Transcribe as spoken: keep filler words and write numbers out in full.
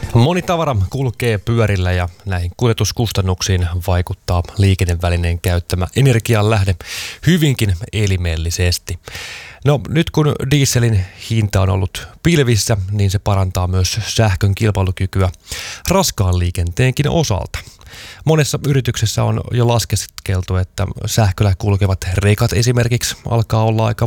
Moni tavara kulkee pyörillä ja näihin kuljetuskustannuksiin vaikuttaa liikennevälineen käyttämä energianlähde hyvinkin elimellisesti. No nyt kun dieselin hinta on ollut pilvissä, niin se parantaa myös sähkön kilpailukykyä raskaan liikenteenkin osalta. Monessa yrityksessä on jo laskeskeltu, että sähköllä kulkevat rekat esimerkiksi alkaa olla aika